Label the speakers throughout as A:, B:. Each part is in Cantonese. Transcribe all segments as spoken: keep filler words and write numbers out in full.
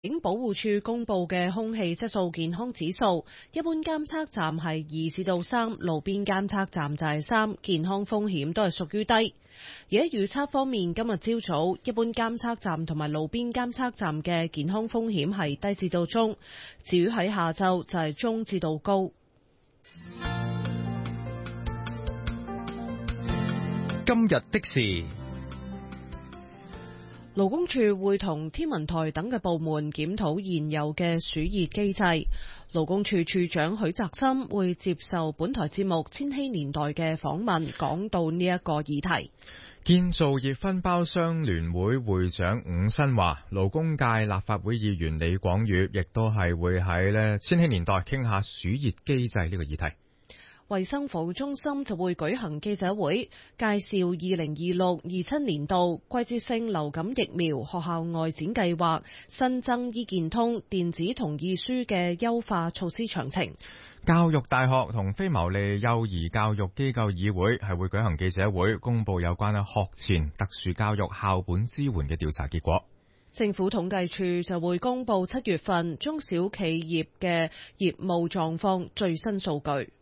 A: 環境保護署公布嘅空氣質素健康指數，一般監測站係二至到三，路邊監測站就係三，健康風險都係屬於低。而喺預測方面，今日朝早一般監測站同埋路邊監測站嘅健康風險係低至到中，至於喺下晝就係中至到高。
B: 今日的事。
A: 勞工處會同天文台等嘅部門檢討現有嘅暑熱機制。勞工處處長許澤森會接受本台節目《千禧年代》嘅訪問，講到呢一個議題。
B: 建造業分包商聯會會長伍新話，勞工界立法會議員李廣宇亦都係會喺呢《千禧年代》傾下暑熱機制呢個議題。
A: 衛生防護中心就會舉行記者會，介紹二零二六二七年度季節性流感疫苗學校外展計劃，新增醫健通電子同意書嘅優化措施詳情。
B: 教育大學同非牟利幼兒教育機構議會係會舉行記者會，公布有關學前特殊教育校本支援嘅調查結果。
A: 政府統計處就會公布七月份中小企業嘅業務狀況最新數據。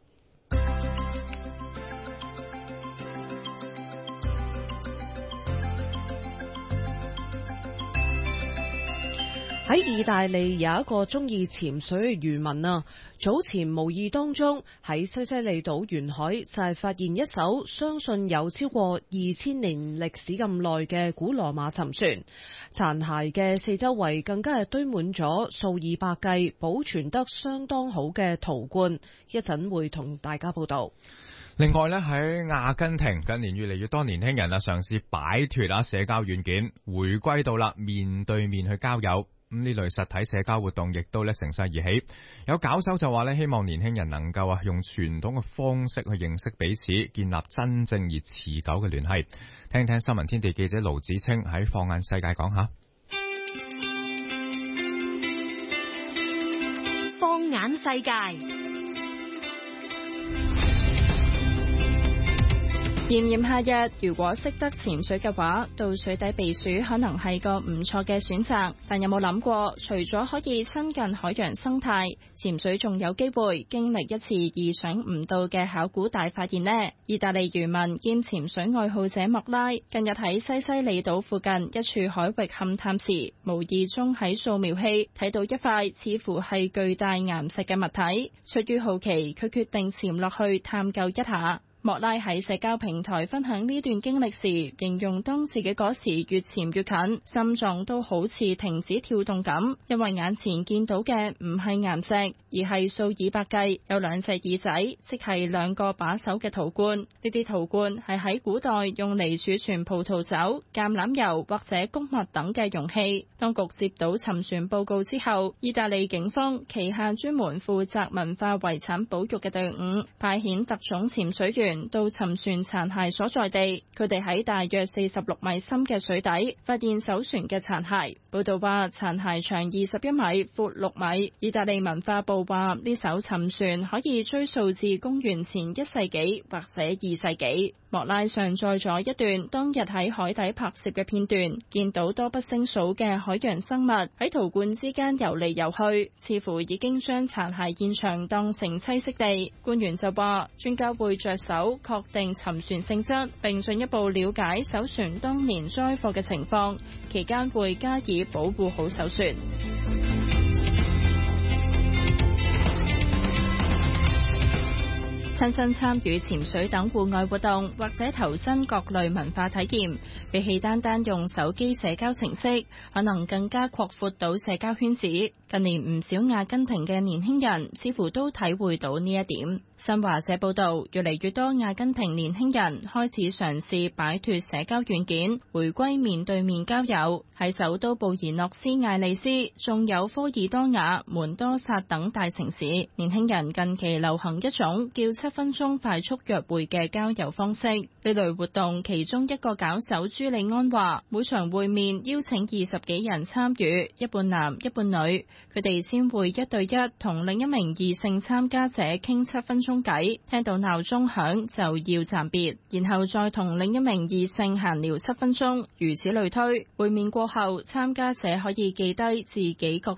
A: 喺意大利有一個中意潛水嘅漁民啊，早前無意當中喺西西里島沿海就係發現一艘相信有超過二千年歷史咁耐嘅古羅馬沉船，殘骸嘅四周圍更加係堆滿咗數以百計保存得相當好嘅陶罐，一陣會同大家報道。
B: 另外咧，喺阿根廷近年越嚟越多年輕人啊嘗試擺脫啊社交軟件，回歸到啦面對面去交友。咁呢類實體社交活動亦都咧乘勢而起，有搞手就話咧希望年輕人能夠啊用傳統嘅方式去認識彼此，建立真正而持久嘅聯繫。聽聽新聞天地記者盧子清喺放眼世界講下。
C: 放眼世界。炎炎夏日，如果識得潛水嘅話，到水底避暑可能係個唔錯嘅選擇。但有冇諗過，除咗可以親近海洋生態，潛水仲有機會經歷一次意想唔到嘅考古大發現呢？意大利漁民兼潛水愛好者莫拉近日喺西西里島附近一處海域勘探時，無意中喺掃描器睇到一塊似乎係巨大岩石嘅物體。出於好奇，佢決定潛落去探究一下。莫拉喺社交平台分享呢段經歷時，形容當自己嗰時越潛越近，心臟都好似停止跳動咁，因為眼前見到嘅唔係岩石，而係數以百計有兩隻耳仔，即係兩個把手嘅陶罐。呢啲陶罐係喺古代用嚟儲存葡萄酒、橄欖油或者穀物等嘅容器。當局接到沉船報告之後，意大利警方旗下專門負責文化遺產保育嘅隊伍派遣特種潛水員到沉船殘骸所在地，佢哋喺大約四十六米深嘅水底發現艘船嘅殘骸。報道話殘骸長二十一米，闊六米。意大利文化部話呢艘沉船可以追溯至公元前一世紀或者二世紀。莫拉上載咗一段當日喺海底拍攝嘅片段，見到多不勝數嘅海洋生物喺陶罐之間游嚟游去，似乎已經將殘骸現場當成棲息地。官員就話專家會着手確定沉船性質，並進一步了解艘船當年載貨嘅情況，期間會加以保護好艘船。親身參與潛水等戶外活動，或者投身各類文化體驗，比起單單用手機社交程式，可能更加擴闊到社交圈子。近年唔少阿根廷嘅年輕人似乎都體會到呢一點。新華社報道，越嚟越多阿根廷年輕人開始嘗試擺脫社交軟件，回歸面對面交友。喺首都布宜諾斯艾利斯，仲有科爾多瓦、門多薩等大城市，年輕人近期流行一種叫七七分鐘快速約會嘅交友方式。呢類活動其中一個搞手朱利安話，每場會面邀請二十幾人參與，一半男一半女，佢哋先會一對一同另一名異性參加者傾七分鐘偈，聽到鬧鐘響就要暫別，然後再同另一名異性閒聊七分鐘，如此類推。會面過後，參加者可以記低自己覺